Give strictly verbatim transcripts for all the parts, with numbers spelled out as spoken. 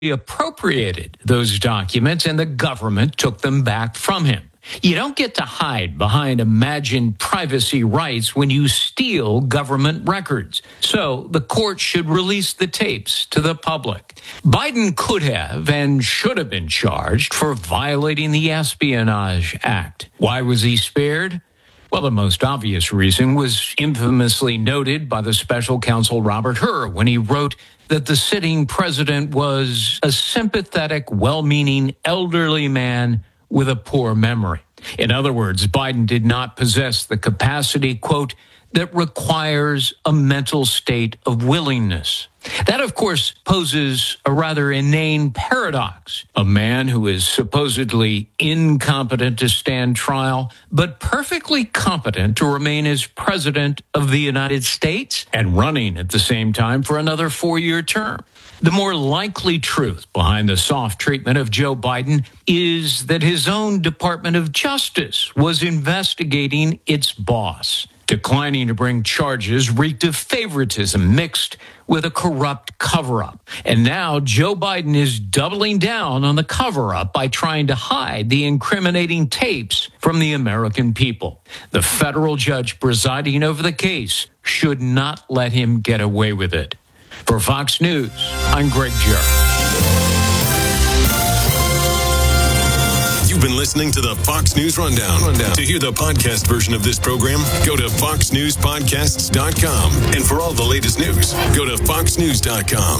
appropriated those documents and the government took them back from him. You don't get to hide behind imagined privacy rights when you steal government records. So the court should release the tapes to the public. Biden could have and should have been charged for violating the Espionage Act. Why was he spared? Well, the most obvious reason was infamously noted by the special counsel Robert Hur when he wrote that the sitting president was a sympathetic, well-meaning elderly man with a poor memory. In other words, Biden did not possess the capacity, quote, that requires a mental state of willingness. That, of course, poses a rather inane paradox. A man who is supposedly incompetent to stand trial, but perfectly competent to remain as president of the United States and running at the same time for another four-year term. The more likely truth behind the soft treatment of Joe Biden is that his own Department of Justice was investigating its boss. Declining to bring charges reeked of favoritism mixed with a corrupt cover-up. And now Joe Biden is doubling down on the cover-up by trying to hide the incriminating tapes from the American people. The federal judge presiding over the case should not let him get away with it. For Fox News, I'm Greg Jarrett. You've been listening to the Fox News Rundown. Rundown. To hear the podcast version of this program, go to fox news podcasts dot com. And for all the latest news, go to fox news dot com.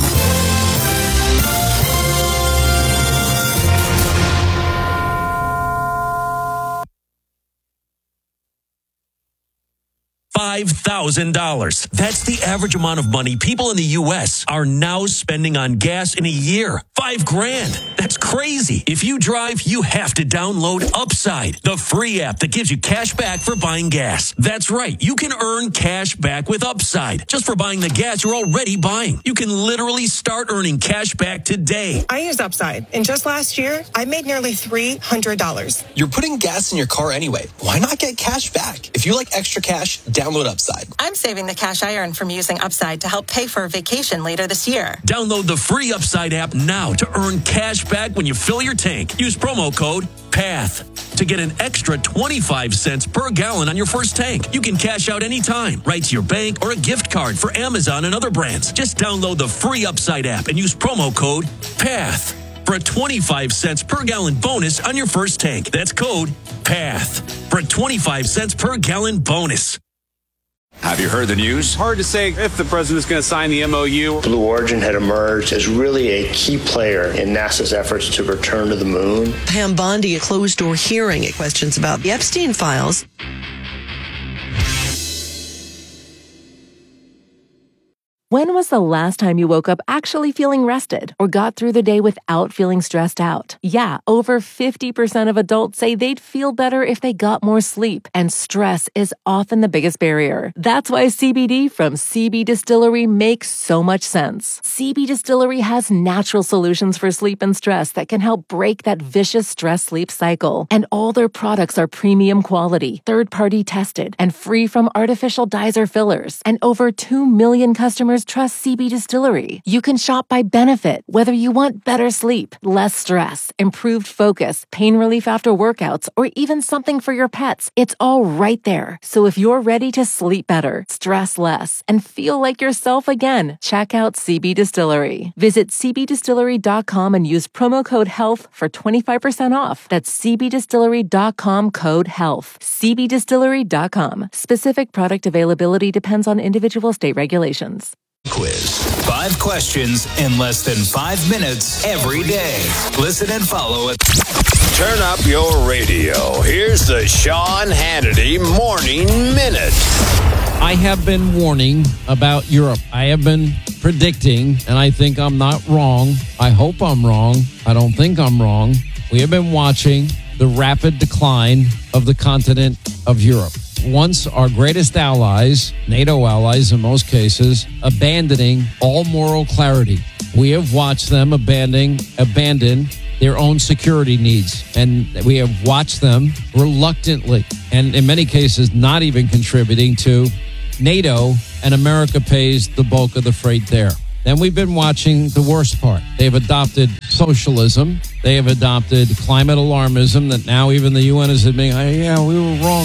five thousand dollars. That's the average amount of money people in the U S are now spending on gas in a year. Five grand. That's crazy. If you drive, you have to download Upside, the free app that gives you cash back for buying gas. That's right. You can earn cash back with Upside just for buying the gas you're already buying. You can literally start earning cash back today. I use Upside, and just last year, I made nearly three hundred dollars. You're putting gas in your car anyway. Why not get cash back? If you like extra cash, download Upside. I'm saving the cash I earn from using Upside to help pay for a vacation later this year. Download the free Upside app now to earn cash back when you fill your tank. Use promo code PATH to get an extra twenty-five cents per gallon on your first tank. You can cash out anytime, right to your bank or a gift card for Amazon and other brands. Just download the free Upside app and use promo code PATH for a twenty-five cents per gallon bonus on your first tank. That's code PATH for a twenty-five cents per gallon bonus. Have you heard the news? Hard to say if the president's going to sign the M O U. Blue Origin had emerged as really a key player in NASA's efforts to return to the moon. Pam Bondi, a closed-door hearing at questions about the Epstein files. When was the last time you woke up actually feeling rested or got through the day without feeling stressed out? Yeah, over fifty percent of adults say they'd feel better if they got more sleep, and stress is often the biggest barrier. That's why C B D from C B Distillery makes so much sense. C B Distillery has natural solutions for sleep and stress that can help break that vicious stress-sleep cycle. And all their products are premium quality, third-party tested, and free from artificial dyes or fillers. And over two million customers trust C B Distillery. You can shop by benefit, whether you want better sleep, less stress, improved focus, pain relief after workouts, or even something for your pets. It's all right there. So if you're ready to sleep better, stress less, and feel like yourself again, check out C B Distillery. Visit c b distillery dot com and use promo code HEALTH for twenty-five percent off. That's c b distillery dot com code HEALTH. c b distillery dot com. Specific product availability depends on individual state regulations. Quiz. Five questions in less than five minutes every day. Listen and follow it. Turn up your radio. Here's the Sean Hannity Morning Minute. I have been warning about Europe. I have been predicting, and I think I'm not wrong. I hope I'm wrong. I don't think I'm wrong. We have been watching the rapid decline of the continent of Europe. Once our greatest allies, NATO allies in most cases, abandoning all moral clarity. We have watched them abandon, abandon their own security needs. And we have watched them reluctantly, and in many cases not even contributing to NATO, and America pays the bulk of the freight there. Then we've been watching the worst part. They've adopted socialism. They have adopted climate alarmism that now even the U N is admitting, oh, yeah, we were wrong.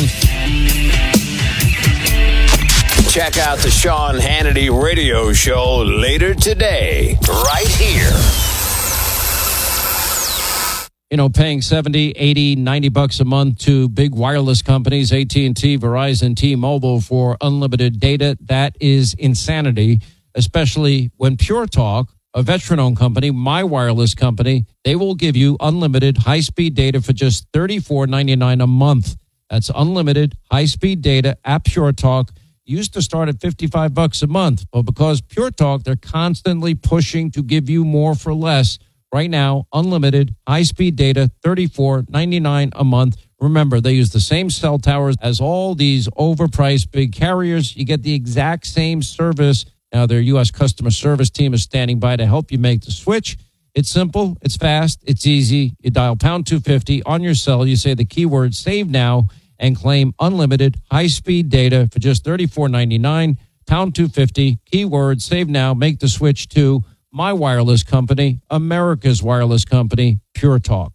Check out the Sean Hannity radio show later today, right here. You know, paying seventy, eighty, ninety bucks a month to big wireless companies, A T and T, Verizon, T-Mobile for unlimited data, that is insanity, especially when Pure Talk, a veteran-owned company, my wireless company, they will give you unlimited high-speed data for just thirty-four ninety-nine a month. That's unlimited high-speed data at Pure Talk. Used to start at fifty-five bucks a month, but because Pure Talk, they're constantly pushing to give you more for less. Right now, unlimited high-speed data, thirty-four ninety-nine a month. Remember, they use the same cell towers as all these overpriced big carriers. You get the exact same service. Now, their U S customer service team is standing by to help you make the switch. It's simple, it's fast, it's easy. You dial pound two fifty on your cell. You say the keyword save now and claim unlimited high-speed data for just thirty-four ninety-nine, pound two fifty, keyword save now, make the switch to my wireless company, America's wireless company, Pure Talk.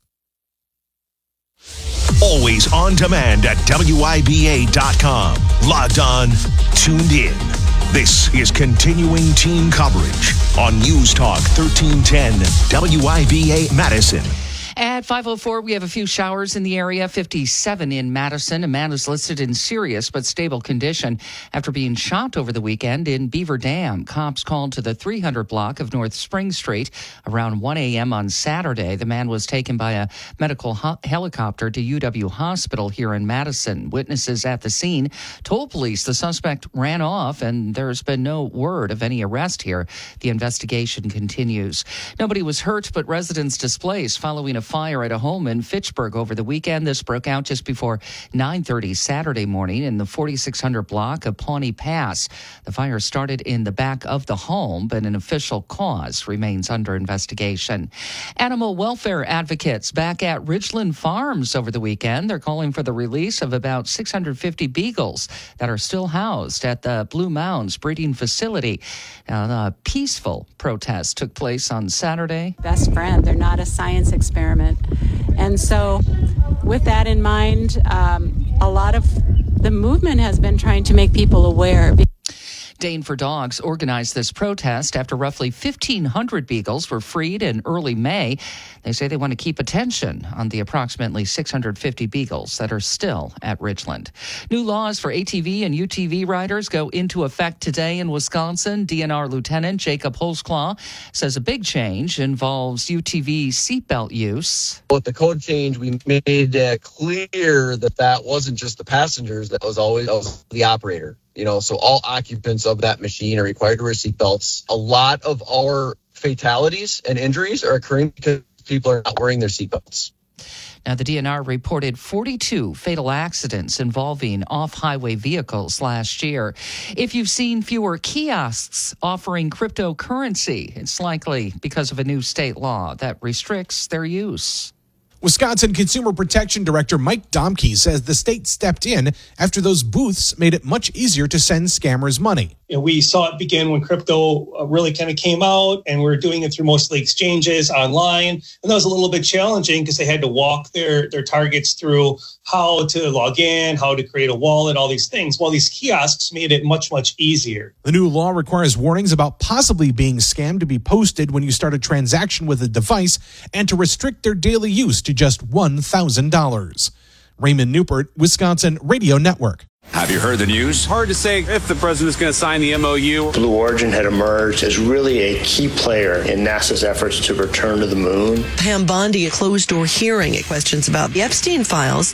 Always on demand at W I B A dot com. Logged on, tuned in. This is continuing team coverage on News Talk thirteen ten W I B A Madison. At five oh four, we have a few showers in the area, fifty-seven in Madison. A man is listed in serious but stable condition after being shot over the weekend in Beaver Dam. Cops called to the three hundred block of North Spring Street around one a.m. on Saturday. The man was taken by a medical ho- helicopter to U W Hospital here in Madison. Witnesses at the scene told police the suspect ran off, and there's been no word of any arrest here. The investigation continues. Nobody was hurt, but residents displaced following a fire at a home in Fitchburg over the weekend. This broke out just before nine thirty Saturday morning in the forty-six hundred block of Pawnee Pass. The fire started in the back of the home, but an official cause remains under investigation. Animal welfare advocates back at Ridgeland Farms over the weekend. They're calling for the release of about six hundred fifty beagles that are still housed at the Blue Mounds breeding facility. Now, a peaceful protest took place on Saturday. Best friend. They're not a science experiment. And so with that in mind, um, a lot of the movement has been trying to make people aware. Dane for Dogs organized this protest after roughly fifteen hundred beagles were freed in early May. They say they want to keep attention on the approximately six hundred fifty beagles that are still at Ridgeland. New laws for A T V and U T V riders go into effect today in Wisconsin. D N R Lieutenant Jacob Holzclaw says a big change involves U T V seatbelt use. With the code change, we made uh, clear that that wasn't just the passengers, that was always that was the operator. You know, so all occupants of that machine are required to wear seatbelts. A lot of our fatalities and injuries are occurring because people are not wearing their seatbelts. Now, the D N R reported forty-two fatal accidents involving off-highway vehicles last year. If you've seen fewer kiosks offering cryptocurrency, it's likely because of a new state law that restricts their use. Wisconsin Consumer Protection Director Mike Domke says the state stepped in after those booths made it much easier to send scammers money. And we saw it begin when crypto really kind of came out, and we were doing it through mostly exchanges online. And that was a little bit challenging because they had to walk their, their targets through how to log in, how to create a wallet, all these things. Well, these kiosks made it much, much easier. The new law requires warnings about possibly being scammed to be posted when you start a transaction with a device and to restrict their daily use to just one thousand dollars. Raymond Newport, Wisconsin Radio Network. Have you heard the news? Hard to say if the president's going to sign the M O U. Blue Origin had emerged as really a key player in NASA's efforts to return to the moon. Pam Bondi, a closed-door hearing at questions about the Epstein files.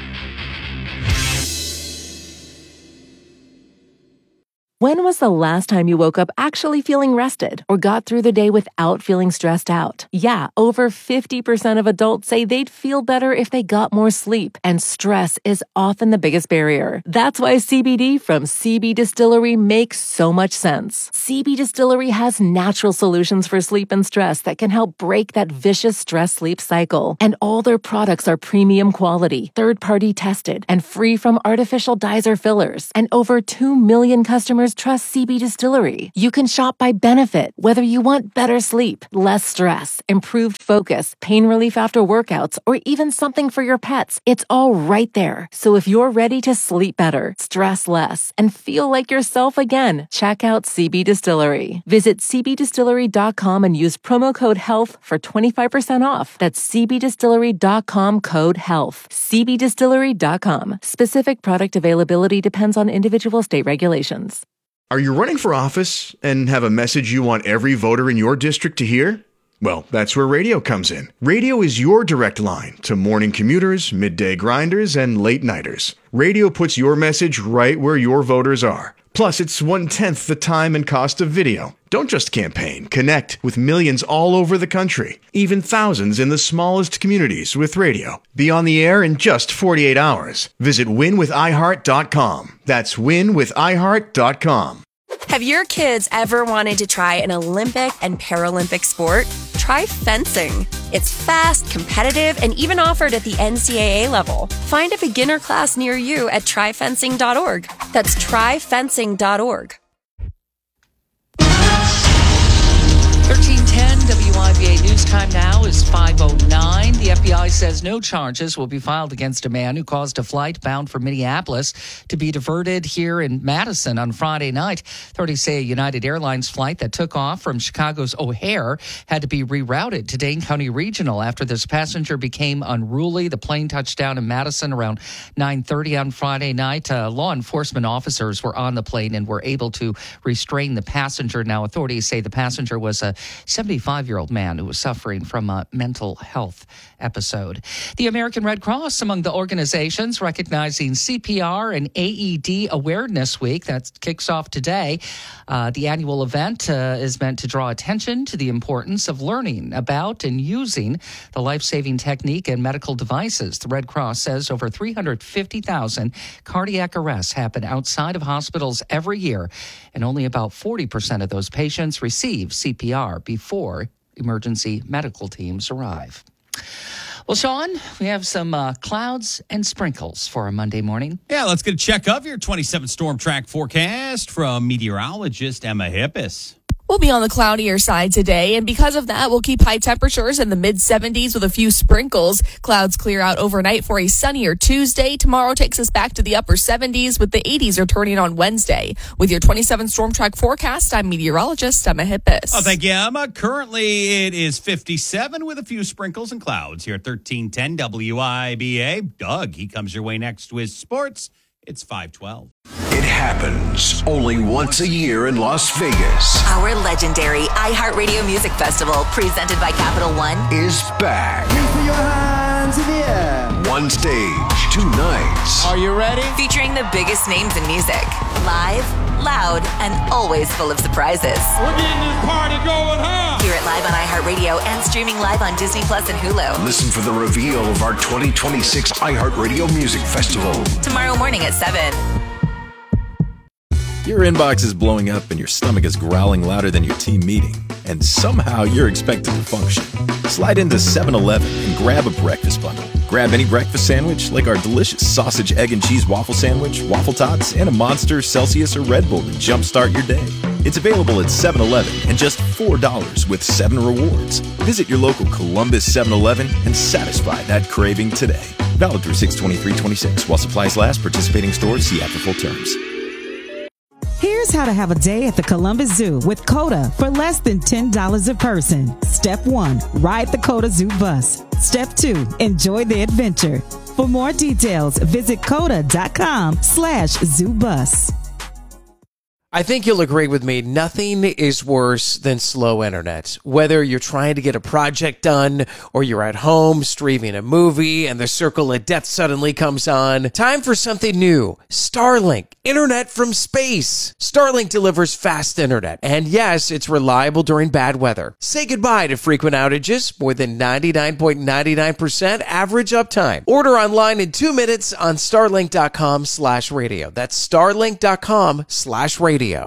When was the last time you woke up actually feeling rested or got through the day without feeling stressed out? Yeah, over fifty percent of adults say they'd feel better if they got more sleep, and stress is often the biggest barrier. That's why C B D from C B Distillery makes so much sense. C B Distillery has natural solutions for sleep and stress that can help break that vicious stress-sleep cycle. And all their products are premium quality, third-party tested, and free from artificial dyes or fillers. And over two million customers customers trust C B Distillery. You can shop by benefit, whether you want better sleep, less stress, improved focus, pain relief after workouts, or even something for your pets. It's all right there. So if you're ready to sleep better, stress less, and feel like yourself again, check out C B Distillery. Visit c b distillery dot com and use promo code HEALTH for twenty-five percent off. That's c b distillery dot com code HEALTH. c b distillery dot com. Specific product availability depends on individual state regulations. Are you running for office and have a message you want every voter in your district to hear? Well, that's where radio comes in. Radio is your direct line to morning commuters, midday grinders, and late nighters. Radio puts your message right where your voters are. Plus, it's one-tenth the time and cost of video. Don't just campaign. Connect with millions all over the country, even thousands in the smallest communities with radio. Be on the air in just forty-eight hours. Visit win with i heart dot com. That's win with i heart dot com. Have your kids ever wanted to try an Olympic and Paralympic sport? Try fencing. It's fast, competitive, and even offered at the N C double A level. Find a beginner class near you at try fencing dot org. That's try fencing dot org. thirteen ten W I B A News Time now is five oh nine. The F B I says no charges will be filed against a man who caused a flight bound for Minneapolis to be diverted here in Madison on Friday night. Authorities say a United Airlines flight that took off from Chicago's O'Hare had to be rerouted to Dane County Regional after this passenger became unruly. The plane touched down in Madison around nine thirty on Friday night. Uh, law enforcement officers were on the plane and were able to restrain the passenger. Now, authorities say the passenger was a seventy-five-year-old man who was suffering from a mental health episode. The American Red Cross among the organizations recognizing C P R and A E D Awareness Week. That kicks off today. Uh, the annual event uh, is meant to draw attention to the importance of learning about and using the life-saving technique and medical devices. The Red Cross says over three hundred fifty thousand cardiac arrests happen outside of hospitals every year, and only about forty percent of those patients receive C P R before emergency medical teams arrive. Well, Sean, we have some uh, clouds and sprinkles for a Monday morning. Yeah, let's get a check of your twenty-seven storm track forecast from meteorologist Emma Hippis. We'll be on the cloudier side today, and because of that, we'll keep high temperatures in the mid seventies with a few sprinkles. Clouds clear out overnight for a sunnier Tuesday. Tomorrow takes us back to the upper seventies, with the eighties returning on Wednesday. With your twenty-seven storm track forecast, I'm meteorologist Emma Hippis. Oh, thank you, Emma. Currently, it is fifty-seven with a few sprinkles and clouds here at thirteen ten W I B A. Doug, he comes your way next with sports. It's five twelve. It happens only once a year in Las Vegas. Our legendary iHeartRadio Music Festival, presented by Capital One, is back. Put your hands in the air. One stage, two nights. Are you ready? Featuring the biggest names in music. Live, loud, and always full of surprises. We're getting this party going, huh? Hear it live on iHeartRadio and streaming live on Disney Plus and Hulu. Listen for the reveal of our twenty twenty-six iHeartRadio Music Festival. Tomorrow morning at seven. Your inbox is blowing up and your stomach is growling louder than your team meeting, and somehow you're expected to function. Slide into seven eleven and grab a breakfast bundle. Grab any breakfast sandwich like our delicious sausage, egg, and cheese waffle sandwich, waffle tots, and a Monster, Celsius, or Red Bull to jumpstart your day. It's available at seven eleven and just four dollars with seven rewards. Visit your local Columbus seven eleven and satisfy that craving today. Valid through six twenty-three twenty-six while supplies last. Participating stores, see app for full terms. Here's how to have a day at the Columbus Zoo with COTA for less than ten dollars a person. Step one, ride the COTA Zoo bus. Step two, enjoy the adventure. For more details, visit COTA.com slash zoo bus. I think you'll agree with me, nothing is worse than slow internet. Whether you're trying to get a project done or you're at home streaming a movie and the circle of death suddenly comes on, time for something new. Starlink, internet from space. Starlink delivers fast internet, and yes, it's reliable during bad weather. Say goodbye to frequent outages, more than ninety-nine point nine nine percent average uptime. Order online in two minutes on starlink.com slash radio. That's starlink.com slash radio.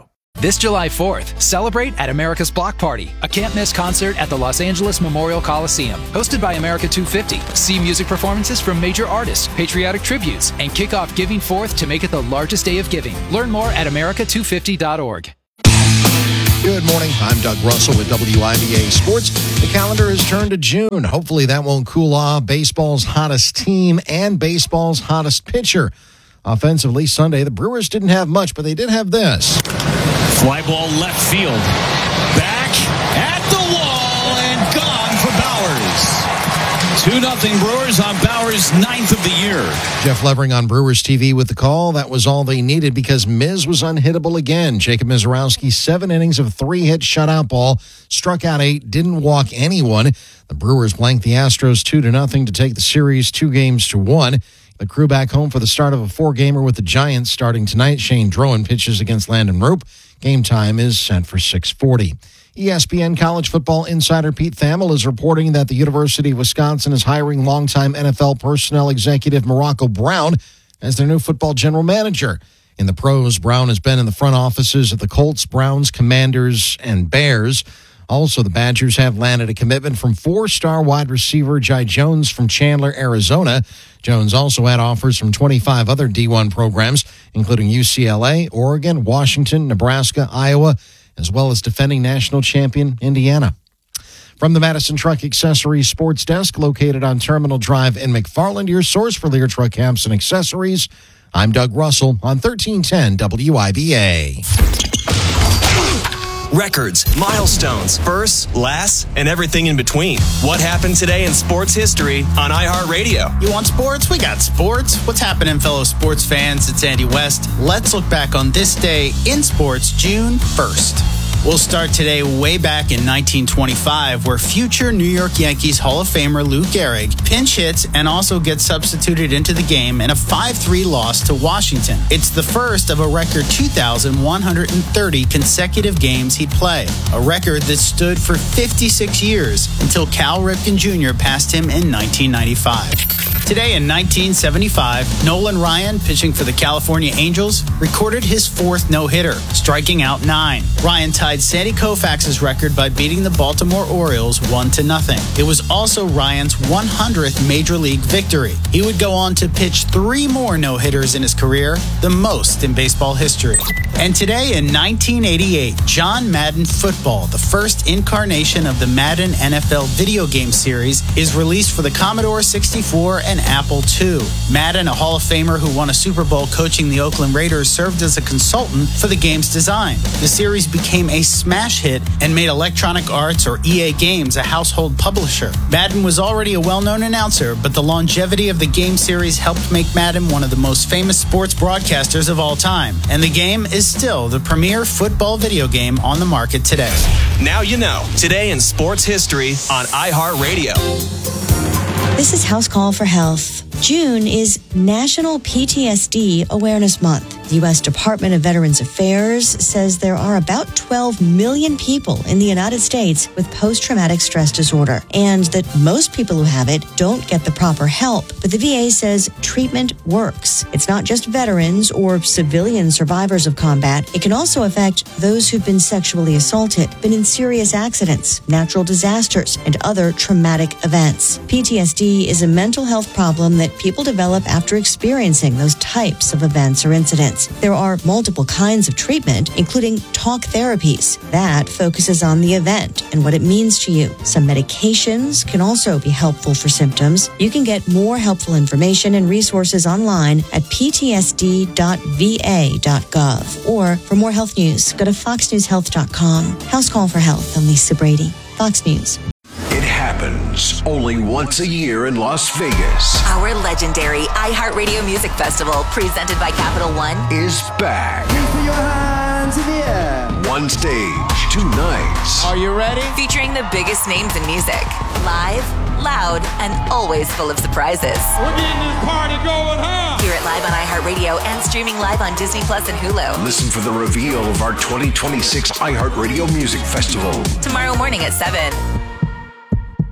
This July fourth, celebrate at America's Block Party, a can't-miss concert at the Los Angeles Memorial Coliseum. Hosted by America two fifty. See music performances from major artists, patriotic tributes, and kick off Giving Fourth to make it the largest day of giving. Learn more at america two fifty dot org. Good morning. I'm Doug Russell with W I B A Sports. The calendar has turned to June. Hopefully that won't cool off baseball's hottest team and baseball's hottest pitcher. Offensively, Sunday, the Brewers didn't have much, but they did have this. Fly ball left field. Back at the wall and gone for Bowers. two nothing Brewers on Bowers' ninth of the year. Jeff Levering on Brewers T V with the call. That was all they needed because Miz was unhittable again. Jacob Mizorowski, seven innings of three-hit shutout ball, struck out eight, didn't walk anyone. The Brewers blanked the Astros two to nothing to take the series two games to one. The crew back home for the start of a four-gamer with the Giants starting tonight. Shane Drowan pitches against Landon Roop. Game time is set for six forty. E S P N college football insider Pete Thamel is reporting that the University of Wisconsin is hiring longtime N F L personnel executive Morocco Brown as their new football general manager. In the pros, Brown has been in the front offices of the Colts, Browns, Commanders, and Bears. Also, the Badgers have landed a commitment from four-star wide receiver Jai Jones from Chandler, Arizona. Jones also had offers from twenty-five other D one programs, including U C L A, Oregon, Washington, Nebraska, Iowa, as well as defending national champion Indiana. From the Madison Truck Accessories Sports Desk, located on Terminal Drive in McFarland, your source for Lear truck camps and accessories, I'm Doug Russell on thirteen ten W I B A. Records, milestones, firsts, lasts, and everything in between. What happened today in sports history on iHeartRadio? You want sports? We got sports. What's happening, fellow sports fans? It's Andy West. Let's look back on this day in sports, June first. We'll start today way back in nineteen twenty-five, where future New York Yankees Hall of Famer Lou Gehrig pinch hits and also gets substituted into the game in a five three loss to Washington. It's the first of a record two thousand one hundred thirty consecutive games he'd play, a record that stood for fifty-six years until Cal Ripken Junior passed him in nineteen ninety-five. Today in nineteen seventy-five, Nolan Ryan, pitching for the California Angels, recorded his fourth no-hitter, striking out nine. Ryan tied Sandy Koufax's record by beating the Baltimore Orioles one to nothing. It was also Ryan's one hundredth Major League victory. He would go on to pitch three more no-hitters in his career, the most in baseball history. And today in nineteen eighty-eight, John Madden Football, the first incarnation of the Madden N F L video game series, is released for the Commodore sixty-four and Apple two. Madden, a Hall of Famer who won a Super Bowl coaching the Oakland Raiders, served as a consultant for the game's design. The series became a smash hit and made Electronic Arts, or E A Games, a household publisher. Madden was already a well-known announcer, but the longevity of the game series helped make Madden one of the most famous sports broadcasters of all time. And the game is still the premier football video game on the market today. Now you know. Today in sports history on iHeartRadio. This is House Call for Health. June is National P T S D Awareness Month. The U S Department of Veterans Affairs says there are about twelve million people in the United States with post-traumatic stress disorder, and that most people who have it don't get the proper help. But the V A says treatment works. It's not just veterans or civilian survivors of combat. It can also affect those who've been sexually assaulted, been in serious accidents, natural disasters, and other traumatic events. P T S D is a mental health problem that people develop after experiencing those types of events or incidents. There are multiple kinds of treatment, including talk therapies. That focuses on the event and what it means to you. Some medications can also be helpful for symptoms. You can get more helpful information and resources online at p t s d dot v a dot gov. Or for more health news, go to fox news health dot com. House Call for Health. I'm Lisa Brady, Fox News. It happens only once a year in Las Vegas. Our legendary iHeartRadio Music Festival, presented by Capital One, is back. Put your hands in the air. One stage, two nights. Are you ready? featuring the biggest names in music. Live, loud, and always full of surprises. We're getting this party going, huh? Hear it live on iHeartRadio and streaming live on Disney Plus and Hulu. Listen for the reveal of our twenty twenty-six iHeartRadio Music Festival. Tomorrow morning at seven.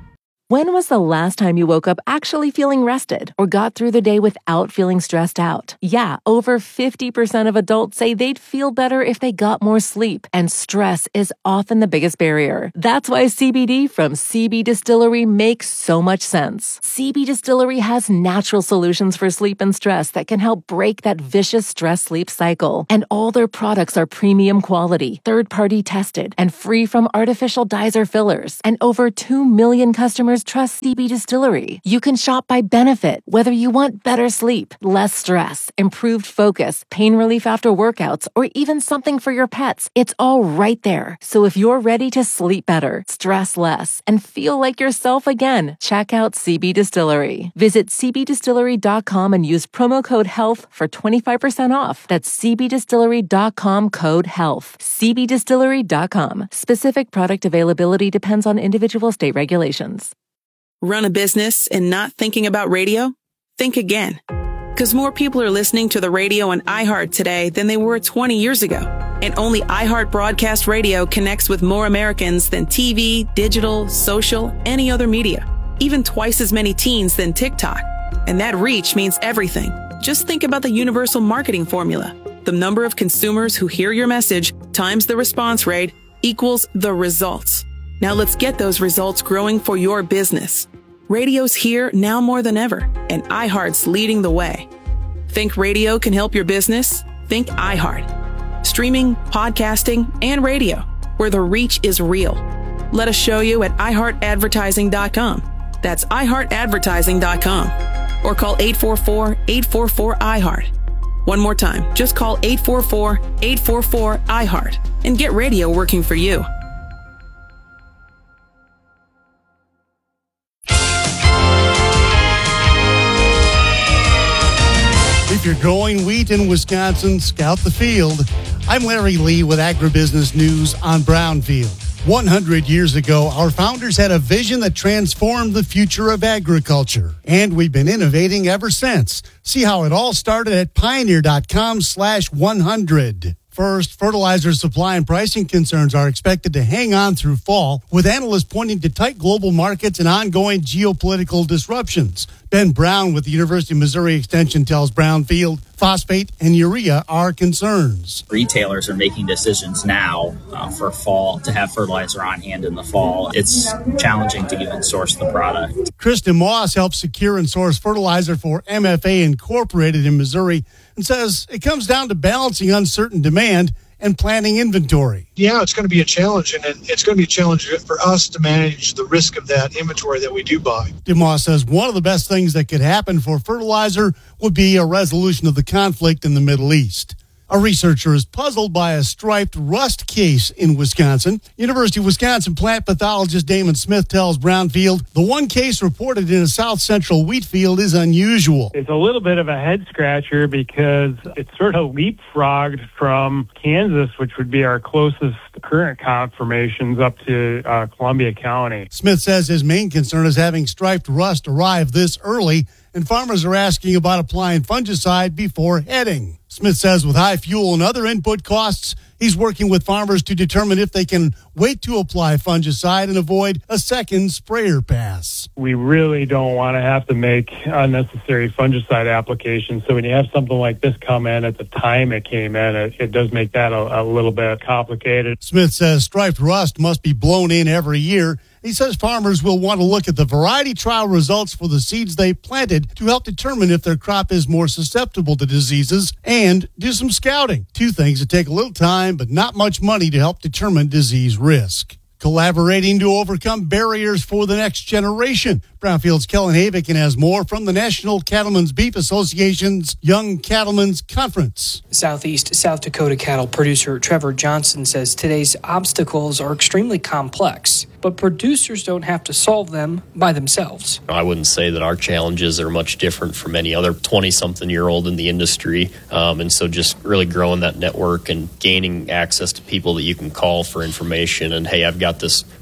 When was the last time you woke up actually feeling rested or got through the day without feeling stressed out? Yeah, over fifty percent of adults say they'd feel better if they got more sleep, and stress is often the biggest barrier. That's why C B D from C B Distillery makes so much sense. C B Distillery has natural solutions for sleep and stress that can help break that vicious stress-sleep cycle. And all their products are premium quality, third-party tested, and free from artificial dyes or fillers. And over two million customers trust C B Distillery. You can shop by benefit, whether you want better sleep, less stress, improved focus, pain relief after workouts, or even something for your pets. It's all right there. So if you're ready to sleep better, stress less, and feel like yourself again, check out C B Distillery. Visit c b distillery dot com and use promo code HEALTH for twenty-five percent off. That's c b distillery dot com code HEALTH. c b distillery dot com. Specific product availability depends on individual state regulations. Run a business and not thinking about radio? Think again. Because more people are listening to the radio on iHeart today than they were twenty years ago. And only iHeart Broadcast Radio connects with more Americans than T V, digital, social, any other media. Even twice as many teens than TikTok. And that reach means everything. Just think about the universal marketing formula. The number of consumers who hear your message times the response rate equals the results. Now let's get those results growing for your business. Radio's here now more than ever, and iHeart's leading the way. Think radio can help your business? Think iHeart. Streaming, podcasting, and radio, where the reach is real. Let us show you at i heart advertising dot com. That's i heart advertising dot com. Or call eight four four, eight four four, I heart. One more time, just call eight four four, eight four four, I heart and get radio working for you. If you're growing wheat in Wisconsin, scout the field. I'm Larry Lee with Agribusiness News on Brownfield. one hundred years ago, our founders had a vision that transformed the future of agriculture, and we've been innovating ever since. See how it all started at pioneer.com slash 100. First, fertilizer supply and pricing concerns are expected to hang on through fall, with analysts pointing to tight global markets and ongoing geopolitical disruptions. Ben Brown with the University of Missouri Extension tells Brownfield phosphate and urea are concerns. Retailers are making decisions now uh, for fall to have fertilizer on hand in the fall. It's challenging to even source the product. Kristen Moss helps secure and source fertilizer for M F A Incorporated in Missouri and says it comes down to balancing uncertain demand and planning inventory. Yeah, it's going to be a challenge, and it's going to be a challenge for us to manage the risk of that inventory that we do buy. DeMoss says one of the best things that could happen for fertilizer would be a resolution of the conflict in the Middle East. A researcher is puzzled by a striped rust case in Wisconsin. University of Wisconsin plant pathologist Damon Smith tells Brownfield the one case reported in a south central wheat field is unusual. It's a little bit of a head scratcher because it's sort of leapfrogged from Kansas, which would be our closest current confirmations, up to uh, Columbia County. Smith says his main concern is having striped rust arrive this early, and farmers are asking about applying fungicide before heading. Smith says with high fuel and other input costs, he's working with farmers to determine if they can wait to apply fungicide and avoid a second sprayer pass. We really don't want to have to make unnecessary fungicide applications. So when you have something like this come in at the time it came in, it, it does make that a, a little bit complicated. Smith says striped rust must be blown in every year. He says farmers will want to look at the variety trial results for the seeds they planted to help determine if their crop is more susceptible to diseases and do some scouting. Two things that take a little time but not much money to help determine disease risk. Collaborating to overcome barriers for the next generation. Brownfield's Kellen Havikin has more from the National Cattlemen's Beef Association's Young Cattlemen's Conference. Southeast South Dakota cattle producer Trevor Johnson says today's obstacles are extremely complex, but producers don't have to solve them by themselves. I wouldn't say that our challenges are much different from any other twenty-something-year-old in the industry, um, and so just really growing that network and gaining access to people that you can call for information and, hey, I've got this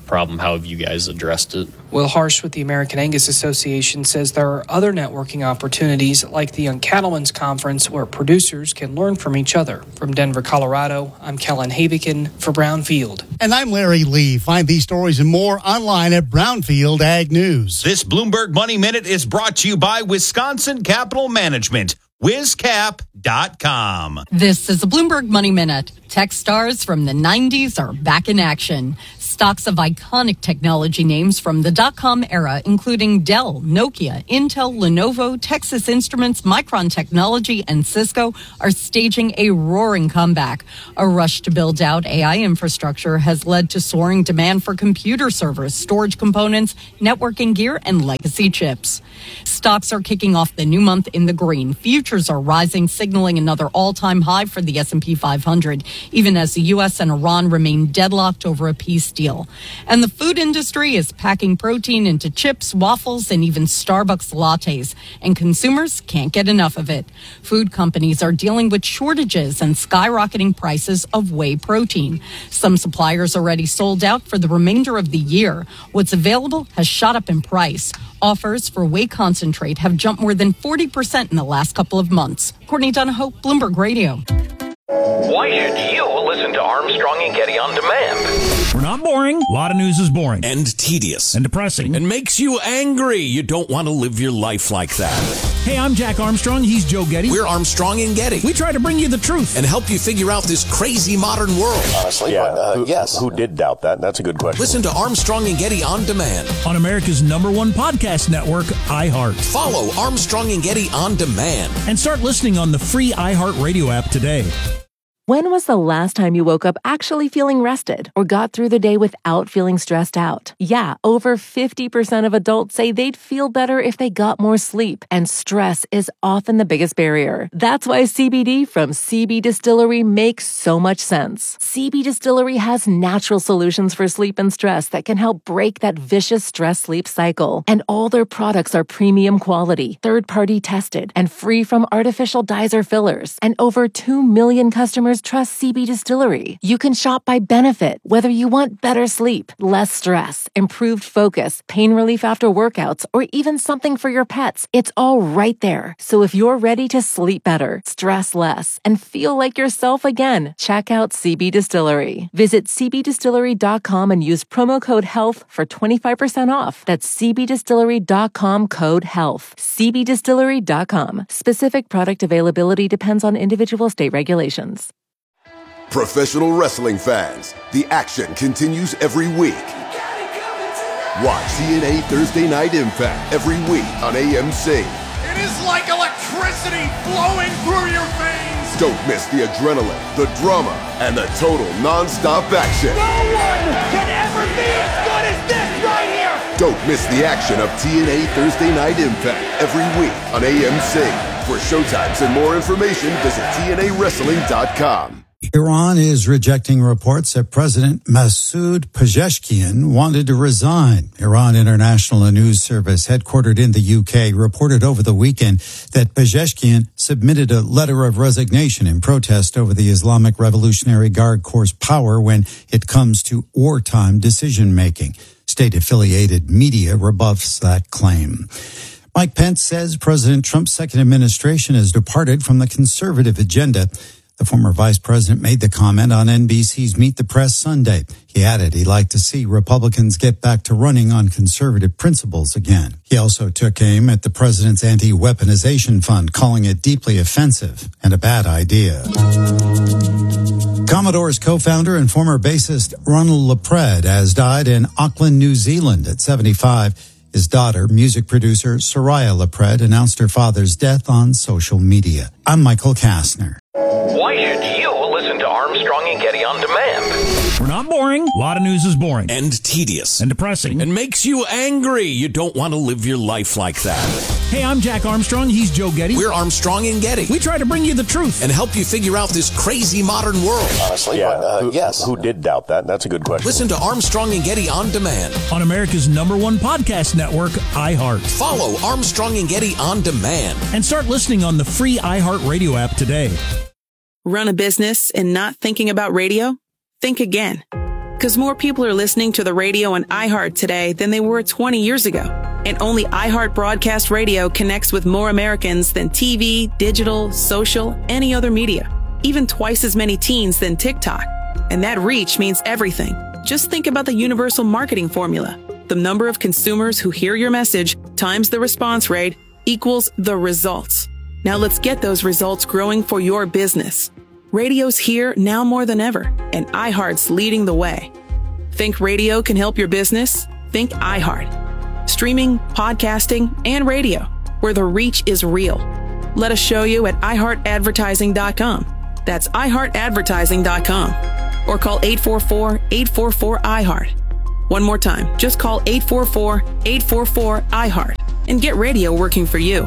problem. How have you guys addressed it? Will Harsh with the American Angus Association says there are other networking opportunities like the Young Cattlemen's Conference where producers can learn from each other. From Denver, Colorado, I'm Kellen Havikin for Brownfield. And I'm Larry Lee. Find these stories and more online at Brownfield Ag News. This Bloomberg Money Minute is brought to you by Wisconsin Capital Management. Wiz Cap dot com. This is a Bloomberg Money Minute. Tech stars from the nineties are back in action. Stocks of iconic technology names from the dot-com era, including Dell, Nokia, Intel, Lenovo, Texas Instruments, Micron Technology, and Cisco, are staging a roaring comeback. A rush to build out A I infrastructure has led to soaring demand for computer servers, storage components, networking gear, and legacy chips. Stocks are kicking off the new month in the green. Futures are rising, signaling another all-time high for the S and P five hundred, even as the U S and Iran remain deadlocked over a peace deal. And the food industry is packing protein into chips, waffles, and even Starbucks lattes, and consumers can't get enough of it. Food companies are dealing with shortages and skyrocketing prices of whey protein. Some suppliers already sold out for the remainder of the year. What's available has shot up in price. Offers for whey concentrate have jumped more than forty percent in the last couple of months. Courtney Donahoe, Bloomberg Radio. Why should you listen to Armstrong and Getty on demand? We're not boring. A lot of news is boring. And tedious. And depressing. And makes you angry. You don't want to live your life like that. Hey, I'm Jack Armstrong. He's Joe Getty. We're Armstrong and Getty. We try to bring you the truth. And help you figure out this crazy modern world. Honestly, yeah, uh, who, yes. Who did doubt that? That's a good question. Listen to Armstrong and Getty on demand. On America's number one podcast network, iHeart. Follow Armstrong and Getty on demand. And start listening on the free iHeart Radio app today. When was the last time you woke up actually feeling rested or got through the day without feeling stressed out? Yeah, over fifty percent of adults say they'd feel better if they got more sleep, and stress is often the biggest barrier. That's why C B D from C B Distillery makes so much sense. C B Distillery has natural solutions for sleep and stress that can help break that vicious stress-sleep cycle. And all their products are premium quality, third-party tested, and free from artificial dyes or fillers. And over two million customers trust C B Distillery. You can shop by benefit, whether you want better sleep, less stress, improved focus, pain relief after workouts, or even something for your pets. It's all right there. So if you're ready to sleep better, stress less, and feel like yourself again, check out C B Distillery. Visit C B distillery dot com and use promo code HEALTH for twenty-five percent off. That's C B distillery dot com code HEALTH. C B distillery dot com. Specific product availability depends on individual state regulations. Professional wrestling fans, the action continues every week. Watch T N A Thursday Night Impact every week on A M C. It is like electricity flowing through your veins. Don't miss the adrenaline, the drama, and the total non-stop action. No one can ever be as good as this right here. Don't miss the action of T N A Thursday Night Impact every week on A M C. For showtimes and more information, visit T N A wrestling dot com. Iran is rejecting reports that President Masoud Pezeshkian wanted to resign. Iran International, a news service headquartered in the U K, reported over the weekend that Pezeshkian submitted a letter of resignation in protest over the Islamic Revolutionary Guard Corps' power when it comes to wartime decision-making. State-affiliated media rebuffs that claim. Mike Pence says President Trump's second administration has departed from the conservative agenda. The former vice president made the comment on N B C's Meet the Press Sunday. He added he'd like to see Republicans get back to running on conservative principles again. He also took aim at the president's anti-weaponization fund, calling it deeply offensive and a bad idea. Commodore's co-founder and former bassist Ronald Lepred has died in Auckland, New Zealand at seventy-five. His daughter, music producer Soraya Lepred, announced her father's death on social media. I'm Michael Kastner. Why should you listen to Armstrong and Getty on demand? We're not boring. A lot of news is boring. And tedious. And depressing. And makes you angry. You don't want to live your life like that. Hey, I'm Jack Armstrong. He's Joe Getty. We're Armstrong and Getty. We try to bring you the truth. And help you figure out this crazy modern world. Honestly, yeah, uh, who, yes. Who did doubt that? That's a good question. Listen to Armstrong and Getty on demand. On America's number one podcast network, iHeart. Follow Armstrong and Getty on demand. And start listening on the free iHeart Radio app today. Run a business and not thinking about radio? Think again. Because more people are listening to the radio and iHeart today than they were twenty years ago. And only iHeart Broadcast Radio connects with more Americans than T V, digital, social, any other media. Even twice as many teens than TikTok. And that reach means everything. Just think about the universal marketing formula. The number of consumers who hear your message times the response rate equals the results. Now let's get those results growing for your business. Radio's here now more than ever, and iHeart's leading the way. Think radio can help your business? Think iHeart. Streaming, podcasting, and radio, where the reach is real. Let us show you at i heart advertising dot com. That's i heart advertising dot com. Or call eight four four, eight four four, I heart. One more time, just call eight four four, eight four four, I heart and get radio working for you.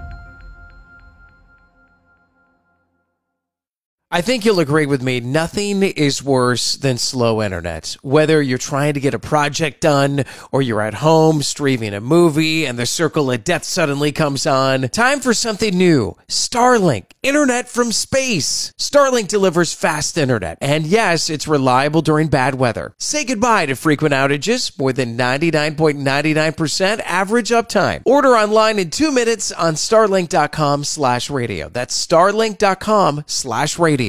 I think you'll agree with me, nothing is worse than slow internet. Whether you're trying to get a project done or you're at home streaming a movie and the circle of death suddenly comes on, time for something new. Starlink, internet from space. Starlink delivers fast internet, and yes, it's reliable during bad weather. Say goodbye to frequent outages, more than ninety-nine point nine nine percent average uptime. Order online in two minutes on starlink dot com slash radio. That's starlink dot com slash radio.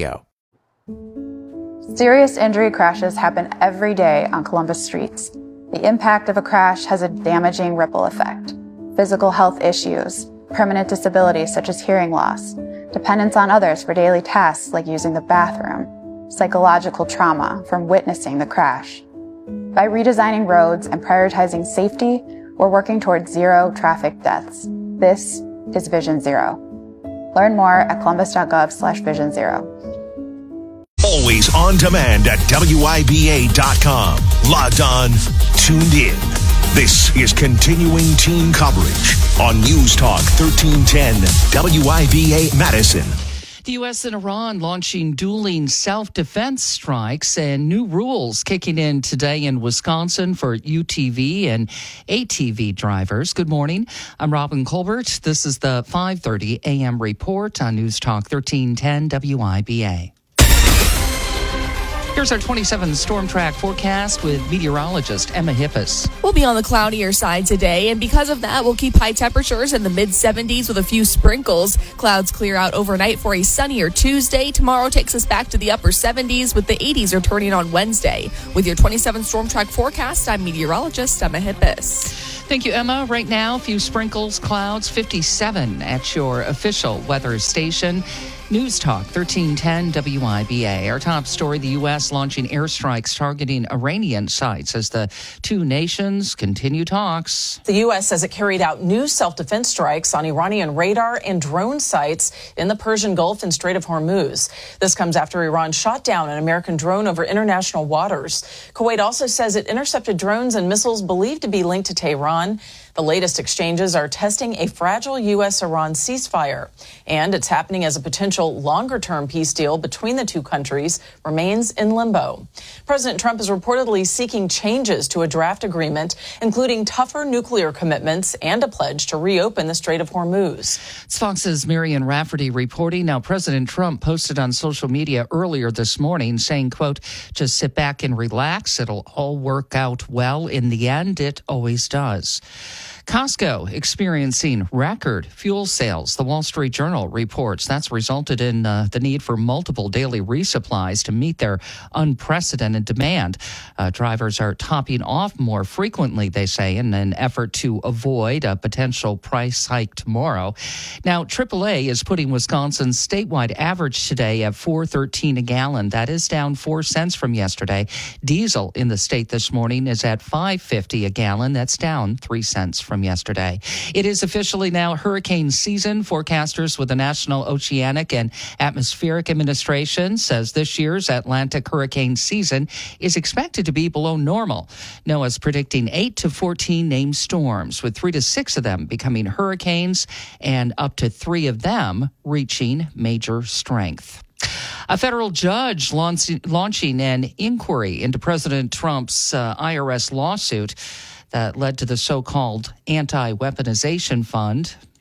Serious injury crashes happen every day on Columbus streets. The impact of a crash has a damaging ripple effect. Physical health issues, permanent disabilities such as hearing loss, dependence on others for daily tasks like using the bathroom, psychological trauma from witnessing the crash. By redesigning roads and prioritizing safety, we're working towards zero traffic deaths. This is Vision Zero. Learn more at columbus.gov slash vision zero. Always on demand at W I B A dot com. Logged on, tuned in. This is continuing team coverage on News Talk thirteen ten W I B A Madison. The U S and Iran launching dueling self-defense strikes and new rules kicking in today in Wisconsin for U T V and A T V drivers. Good morning. I'm Robin Colbert. This is the five thirty a m report on News Talk thirteen ten W I B A. Here's our twenty-seven Storm Track forecast with meteorologist Emma Hippis. We'll be on the cloudier side today, and because of that, we'll keep high temperatures in the mid seventies with a few sprinkles. Clouds clear out overnight for a sunnier Tuesday. Tomorrow takes us back to the upper seventies, with the eighties returning on Wednesday. With your twenty-seven Storm Track forecast, I'm meteorologist Emma Hippis. Thank you, Emma. Right now, a few sprinkles, clouds, fifty-seven at your official weather station. News Talk thirteen ten W I B A. Our top story, the U S launching airstrikes targeting Iranian sites as the two nations continue talks. The U S says it carried out new self-defense strikes on Iranian radar and drone sites in the Persian Gulf and Strait of Hormuz. This comes after Iran shot down an American drone over international waters. Kuwait also says it intercepted drones and missiles believed to be linked to Tehran. The latest exchanges are testing a fragile U S Iran ceasefire, and it's happening as a potential longer-term peace deal between the two countries remains in limbo. President Trump is reportedly seeking changes to a draft agreement, including tougher nuclear commitments and a pledge to reopen the Strait of Hormuz. It's Fox's Marian Rafferty reporting. Now, President Trump posted on social media earlier this morning saying, quote, just sit back and relax. It'll all work out well in the end. It always does. Costco experiencing record fuel sales. The Wall Street Journal reports that's resulted in uh, the need for multiple daily resupplies to meet their unprecedented demand. Uh, drivers are topping off more frequently, they say, in an effort to avoid a potential price hike tomorrow. Now, triple A is putting Wisconsin's statewide average today at four thirteen a gallon. That is down four cents from yesterday. Diesel in the state this morning is at five fifty a gallon. That's down three cents from yesterday. It is officially now hurricane season. Forecasters with the National Oceanic and Atmospheric Administration says this year's Atlantic hurricane season is expected to be below normal. NOAA's predicting eight to fourteen named storms, with three to six of them becoming hurricanes and up to three of them reaching major strength. A federal judge launching an inquiry into President Trump's uh, I R S lawsuit that led to the so-called anti-weaponization fund.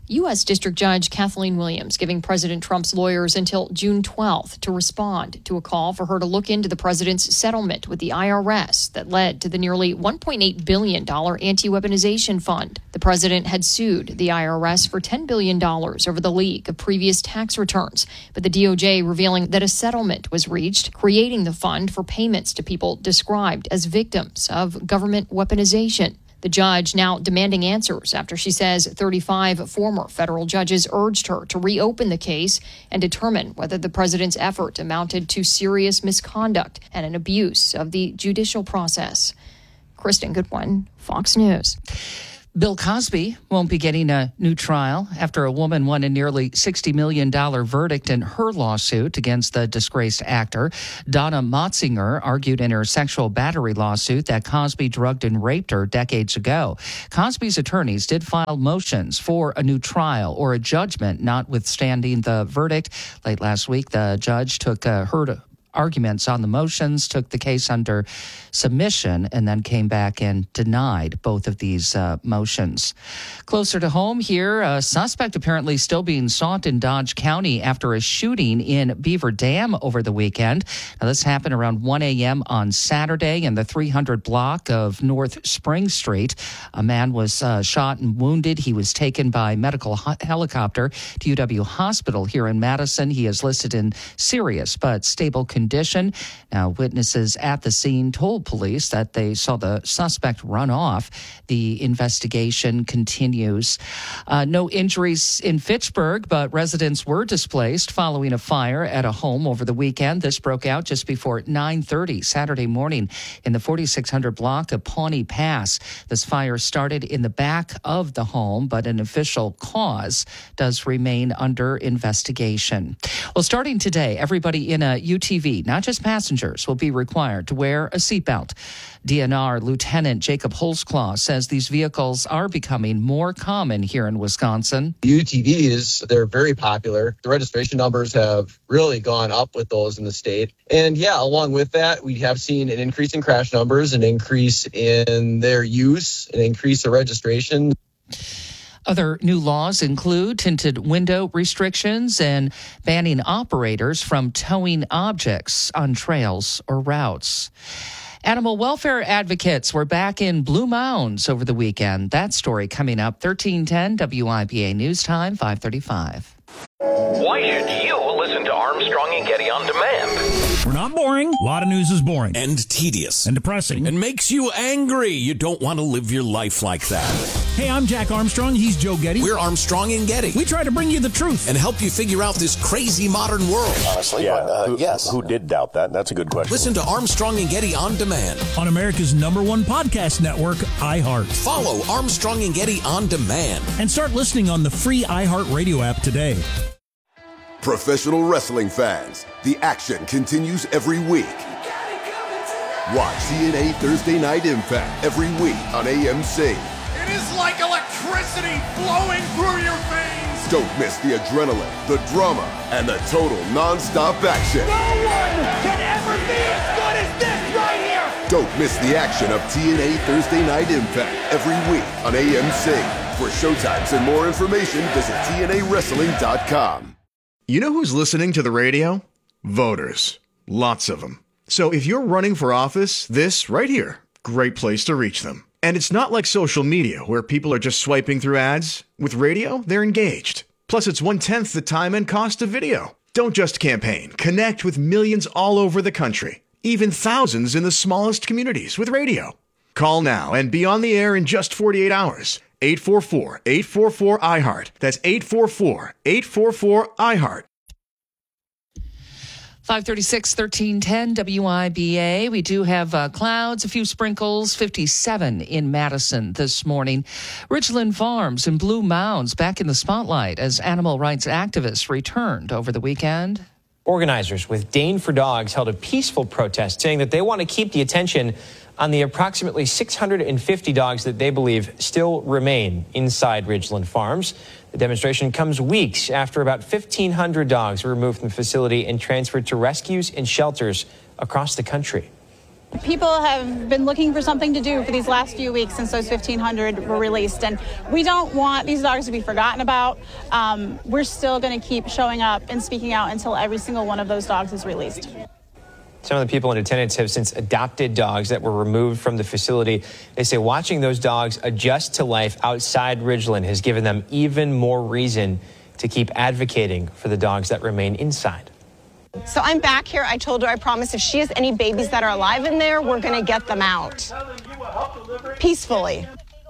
U S. District Judge Kathleen Williams giving President Trump's lawyers until June twelfth to respond to a call for her to look into the president's settlement with the I R S that led to the nearly one point eight billion dollars anti-weaponization fund. The president had sued the I R S for ten billion dollars over the leak of previous tax returns, but the D O J revealing that a settlement was reached, creating the fund for payments to people described as victims of government weaponization. The judge now demanding answers after she says thirty-five former federal judges urged her to reopen the case and determine whether the president's effort amounted to serious misconduct and an abuse of the judicial process. Kristen Goodwin, Fox News. Bill Cosby won't be getting a new trial after a woman won a nearly sixty million dollars verdict in her lawsuit against the disgraced actor. Donna Motzinger argued in her sexual battery lawsuit that Cosby drugged and raped her decades ago. Cosby's attorneys did file motions for a new trial or a judgment notwithstanding the verdict. Late last week, the judge took uh, her to arguments on the motions, took the case under submission, and then came back and denied both of these uh, motions. Closer to home here, a suspect apparently still being sought in Dodge County after a shooting in Beaver Dam over the weekend. Now, this happened around one a.m. on Saturday in the three hundred block of North Spring Street. A man was uh, shot and wounded. He was taken by medical ho- helicopter to U W Hospital here in Madison. He is listed in serious but stable condition. Condition. Now, witnesses at the scene told police that they saw the suspect run off. The investigation continues. Uh, no injuries in Fitchburg, but residents were displaced following a fire at a home over the weekend. This broke out just before nine thirty Saturday morning in the forty-six hundred block of Pawnee Pass. This fire started in the back of the home, but an official cause does remain under investigation. Well, starting today, everybody in a U T V, not just passengers, will be required to wear a seatbelt. D N R Lieutenant Jacob Holzclaw says these vehicles are becoming more common here in Wisconsin. U T Vs, they're very popular. The registration numbers have really gone up with those in the state. And yeah, along with that, we have seen an increase in crash numbers, an increase in their use, an increase in registration. Other new laws include tinted window restrictions and banning operators from towing objects on trails or routes. Animal welfare advocates were back in Blue Mounds over the weekend. That story coming up thirteen ten W I B A News Time, five thirty-five. Why should you listen to Armstrong and Getty on demand? We're not boring. A lot of news is boring. And tedious. And depressing. And makes you angry. You don't want to live your life like that. Hey, I'm Jack Armstrong. He's Joe Getty. We're Armstrong and Getty. We try to bring you the truth. And help you figure out this crazy modern world. Honestly, yeah, uh, who, yes. Who did doubt that? That's a good question. Listen to Armstrong and Getty on demand. On America's number one podcast network, iHeart. Follow Armstrong and Getty on demand. And start listening on the free iHeart Radio app today. Professional wrestling fans, the action continues every week. Watch T N A Thursday Night Impact every week on A M C. It is like electricity flowing through your veins. Don't miss the adrenaline, the drama, and the total non-stop action. No one can ever be as good as this right here. Don't miss the action of T N A Thursday Night Impact every week on A M C. For showtimes and more information, visit T N A wrestling dot com. You know who's listening to the radio? Voters. Lots of them. So if you're running for office, this right here, great place to reach them. And it's not like social media where people are just swiping through ads. With radio, they're engaged. Plus, it's one-tenth the time and cost of video. Don't just campaign. Connect with millions all over the country. Even thousands in the smallest communities with radio. Call now and be on the air in just forty-eight hours. eight four four, eight four four, I heart. That's eight four four, eight four four, I heart. five thirty-six, thirteen ten W I B A. We do have uh, clouds, a few sprinkles, fifty-seven in Madison this morning. Ridgeland Farms and Blue Mounds back in the spotlight as animal rights activists returned over the weekend. Organizers with Dane for Dogs held a peaceful protest saying that they want to keep the attention on the approximately six hundred fifty dogs that they believe still remain inside Ridgeland Farms. The demonstration comes weeks after about fifteen hundred dogs were removed from the facility and transferred to rescues and shelters across the country. People have been looking for something to do for these last few weeks since those fifteen hundred were released, and we don't want these dogs to be forgotten about. Um, we're still going to keep showing up and speaking out until every single one of those dogs is released. Some of the people in attendance have since adopted dogs that were removed from the facility. They say watching those dogs adjust to life outside Ridgeland has given them even more reason to keep advocating for the dogs that remain inside. So I'm back here. I told her, I promise if she has any babies that are alive in there, we're going to get them out peacefully.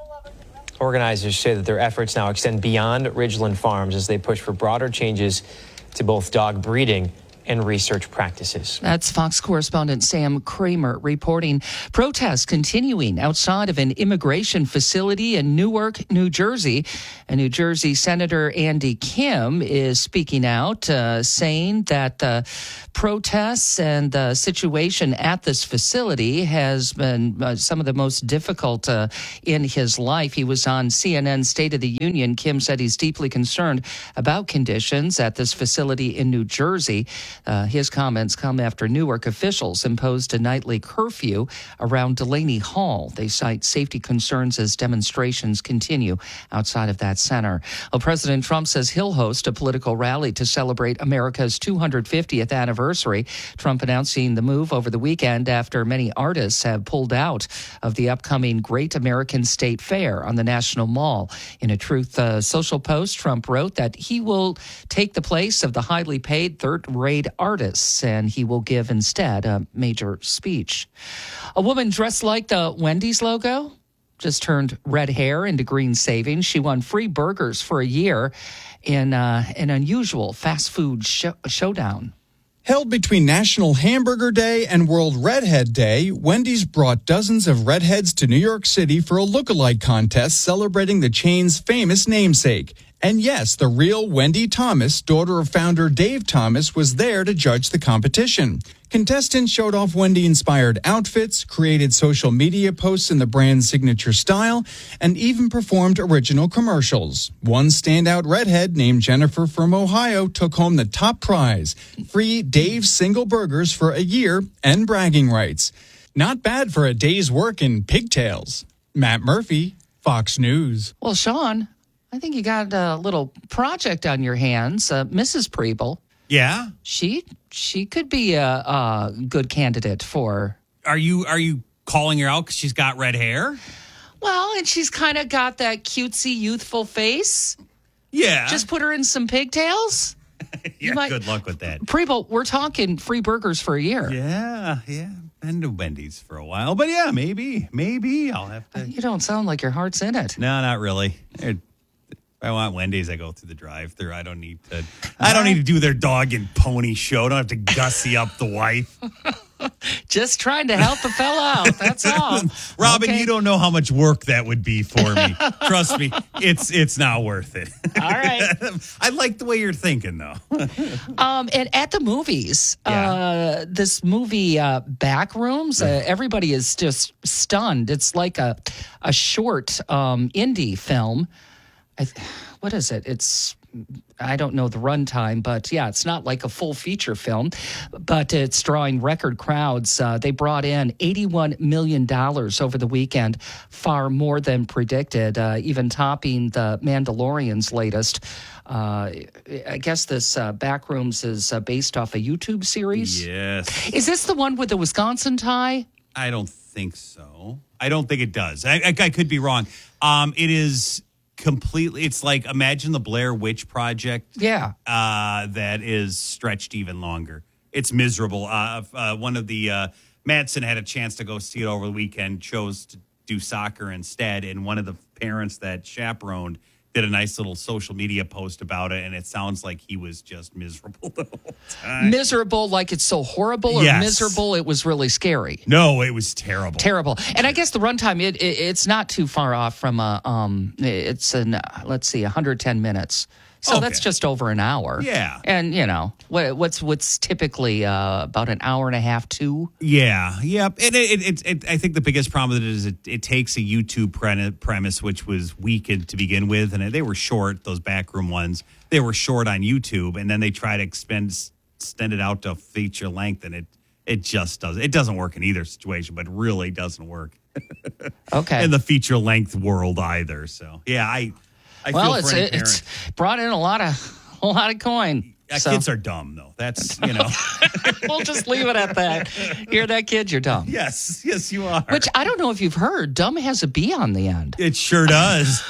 Organizers say that their efforts now extend beyond Ridgeland Farms as they push for broader changes to both dog breeding and research practices. That's Fox correspondent Sam Kramer reporting. Protests continuing outside of an immigration facility in Newark, New Jersey. And New Jersey Senator Andy Kim is speaking out, uh, saying that the protests and the situation at this facility has been uh, some of the most difficult uh, in his life. He was on C N N's State of the Union. Kim said he's deeply concerned about conditions at this facility in New Jersey. Uh, his comments come after Newark officials imposed a nightly curfew around Delaney Hall. They cite safety concerns as demonstrations continue outside of that center. Well, President Trump says he'll host a political rally to celebrate America's two hundred fiftieth anniversary. Trump announcing the move over the weekend after many artists have pulled out of the upcoming Great American State Fair on the National Mall. In a Truth uh, Social post, Trump wrote that he will take the place of the highly paid third-rate artists, and he will give instead a major speech. A woman dressed like the Wendy's logo just turned red hair into green savings. She won free burgers for a year in uh, an unusual fast food show- showdown. Held between National Hamburger Day and World Redhead Day, Wendy's brought dozens of redheads to New York City for a look-alike contest celebrating the chain's famous namesake. And yes, the real Wendy Thomas, daughter of founder Dave Thomas, was there to judge the competition. Contestants showed off Wendy-inspired outfits, created social media posts in the brand's signature style, and even performed original commercials. One standout redhead named Jennifer from Ohio took home the top prize, free Dave's single burgers for a year and bragging rights. Not bad for a day's work in pigtails. Matt Murphy, Fox News. Well, Sean, I think you got a little project on your hands. Uh, Missus Preble. Yeah? She she could be a, a good candidate for... Are you are you calling her out because she's got red hair? Well, and she's kind of got that cutesy, youthful face. Yeah. Just put her in some pigtails. Yeah, might, good luck with that. Preble, we're talking free burgers for a year. Yeah, yeah. Been to Wendy's for a while. But yeah, maybe, maybe I'll have to... You don't sound like your heart's in it. No, not really. They're, if I want Wendy's, I go through the drive-thru. I don't need to. I don't need to do their dog and pony show. I don't have to gussy up the wife. Just trying to help a fella out. That's all. Robin, okay. You don't know how much work that would be for me. Trust me, it's it's not worth it. All right. I like the way you're thinking, though. um, and at the movies, yeah. uh, this movie uh, Backrooms, uh, everybody is just stunned. It's like a a short um, indie film. I, what is it? It's, I don't know the runtime, but yeah, it's not like a full feature film, but it's drawing record crowds. Uh, they brought in eighty-one million dollars over the weekend, far more than predicted, uh, even topping the Mandalorian's latest. Uh, I guess this uh, Backrooms is uh, based off a YouTube series. Yes. Is this the one with the Wisconsin tie? I don't think so. I don't think it does. I, I, I could be wrong. Um, it is... Completely, it's like imagine the Blair Witch Project. Yeah, uh, that is stretched even longer. It's miserable. Uh, uh, one of the uh, Madsen had a chance to go see it over the weekend. Chose to do soccer instead, and one of the parents that chaperoned did a nice little social media post about it, and it sounds like he was just miserable the whole time. Miserable, like it's so horrible, or yes. miserable, it was really scary? No, it was terrible. Terrible. And I guess the runtime, it, it it's not too far off from a, um, it's an, uh, let's see, one hundred ten minutes. So okay. That's just over an hour. Yeah. And, you know, what, what's what's typically uh, about an hour and a half, two? Yeah, yeah. And it, it, it, I think the biggest problem with it is it, it takes a YouTube pre- premise, which was weak to begin with, and they were short, those backroom ones. They were short on YouTube, and then they try to expend, extend it out to feature length, and it, It just doesn't. It doesn't work in either situation, but it really doesn't work. Okay. In the feature length world either. So yeah, I. I well, feel it's for any it, it's brought in a lot of a lot of coin. Yeah, so. Kids are dumb though. That's you know. We'll just leave it at that. Hear that, kid? You're dumb. Yes, yes, you are. Which I don't know if you've heard. Dumb has a B on the end. It sure does.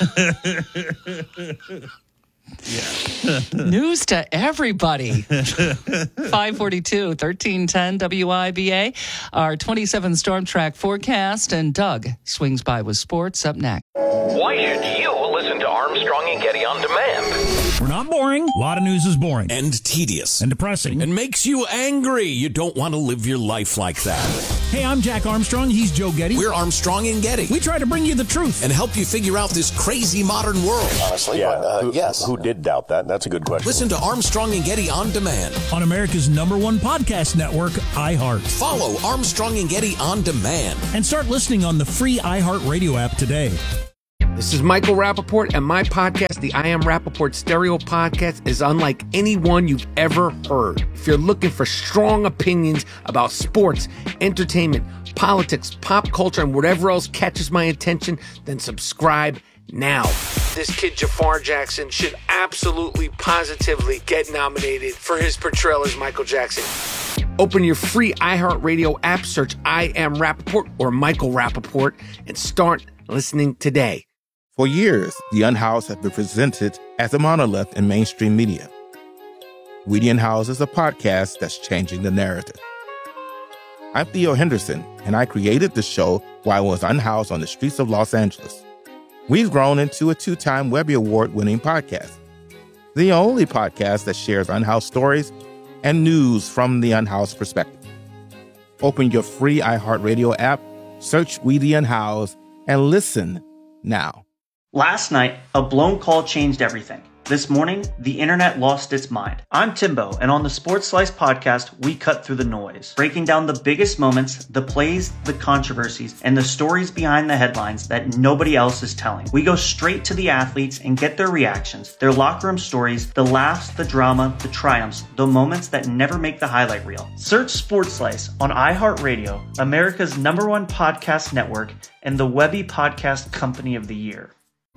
Yeah. News to everybody. five forty-two, thirteen ten W I B A. Our twenty-seven Storm Track forecast, and Doug swings by with sports up next. Why should you listen to Armstrong and Getty on demand? We're not boring. A lot of news is boring. And tedious. And depressing. And makes you angry. You don't want to live your life like that. Hey, I'm Jack Armstrong. He's Joe Getty. We're Armstrong and Getty. We try to bring you the truth. And help you figure out this crazy modern world. Honestly, yeah, uh, who, yes. Who did doubt that? That's a good question. Listen to Armstrong and Getty on demand. On America's number one podcast network, iHeart. Follow Armstrong and Getty on demand. And start listening on the free iHeart Radio app today. This is Michael Rappaport, and my podcast, the I Am Rappaport Stereo Podcast, is unlike any one you've ever heard. If you're looking for strong opinions about sports, entertainment, politics, pop culture, and whatever else catches my attention, then subscribe now. This kid, Jafar Jackson, should absolutely, positively get nominated for his portrayal as Michael Jackson. Open your free iHeartRadio app, search I Am Rappaport or Michael Rappaport, and start listening today. For years, The Unhoused has been presented as a monolith in mainstream media. We The Unhoused is a podcast that's changing the narrative. I'm Theo Henderson, and I created the show while I was unhoused on the streets of Los Angeles. We've grown into a two-time Webby Award-winning podcast, the only podcast that shares unhoused stories and news from the unhoused perspective. Open your free iHeartRadio app, search We The Unhoused, and listen now. Last night, a blown call changed everything. This morning, the internet lost its mind. I'm Timbo, and on the Sports Slice podcast, we cut through the noise, breaking down the biggest moments, the plays, the controversies, and the stories behind the headlines that nobody else is telling. We go straight to the athletes and get their reactions, their locker room stories, the laughs, the drama, the triumphs, the moments that never make the highlight reel. Search Sports Slice on iHeartRadio, America's number one podcast network, and the Webby Podcast Company of the Year.